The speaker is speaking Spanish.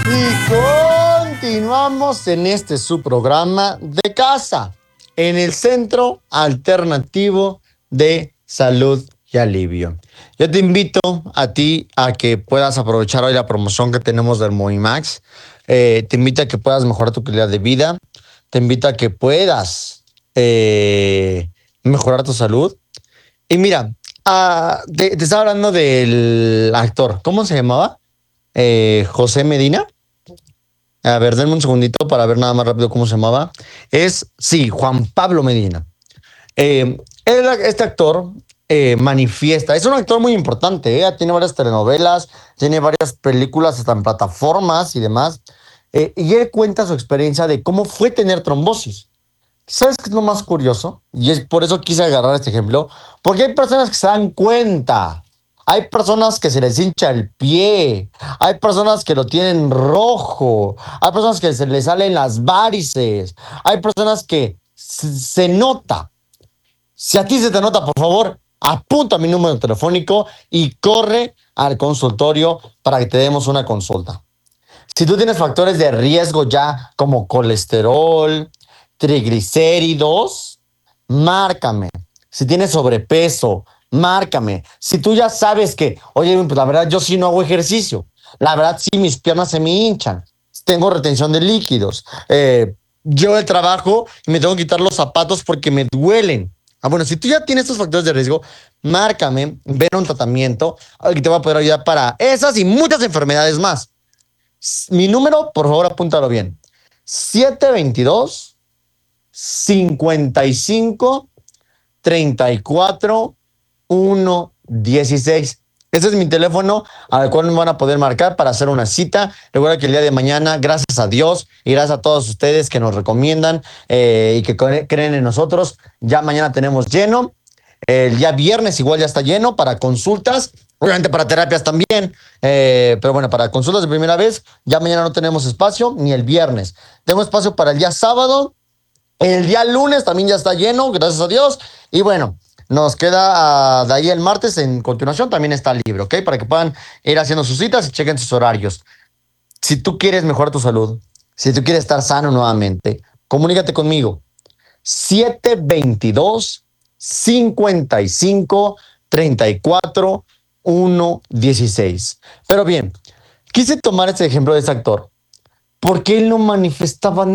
Y continuamos en este su programa de casa, en el Centro Alternativo de Salud y Alivio. Yo te invito a ti a que puedas aprovechar hoy la promoción que tenemos del Movimax. Te invito a que puedas mejorar tu calidad de vida. Te invito a que puedas mejorar tu salud. Y mira, te estaba hablando del actor. ¿Cómo se llamaba? José Medina. A ver, denme un segundito para ver nada más rápido cómo se llamaba. Sí, Juan Pablo Medina. Este actor manifiesta, es un actor muy importante, tiene varias telenovelas, tiene varias películas hasta en plataformas y demás. Y él cuenta su experiencia de cómo fue tener trombosis. ¿Sabes qué es lo más curioso? Y es por eso quise agarrar este ejemplo, porque hay personas que se dan cuenta. Hay personas que se les hincha el pie, hay personas que lo tienen rojo, hay personas que se les salen las varices, hay personas que se nota. Si a ti se te nota, por favor, apunta mi número telefónico y corre al consultorio para que te demos una consulta. Si tú tienes factores de riesgo ya como colesterol, triglicéridos, márcame. Si tienes sobrepeso, márcame. Si tú ya sabes que, oye, pues la verdad yo sí no hago ejercicio, la verdad sí mis piernas se me hinchan, tengo retención de líquidos, yo el trabajo y me tengo que quitar los zapatos porque me duelen. Bueno, si tú ya tienes estos factores de riesgo, márcame, ven a un tratamiento que te va a poder ayudar para esas y muchas enfermedades más. Mi número, por favor, apúntalo bien. 722-55-34-116. Ese es mi teléfono al cual me van a poder marcar para hacer una cita. Recuerda que el día de mañana, gracias a Dios y gracias a todos ustedes que nos recomiendan y que creen en nosotros, ya mañana tenemos lleno. El día viernes igual ya está lleno para consultas, obviamente para terapias también, pero bueno, para consultas de primera vez, ya mañana no tenemos espacio, ni el viernes. Tengo espacio para el día sábado, el día lunes también ya está lleno, gracias a Dios. Y bueno, nos queda de ahí el martes en continuación, también está libre, ¿ok? Para que puedan ir haciendo sus citas y chequen sus horarios. Si tú quieres mejorar tu salud, si tú quieres estar sano nuevamente, comunícate conmigo. 722-55-34-116. Pero bien, quise tomar este ejemplo de ese actor porque él no manifestaba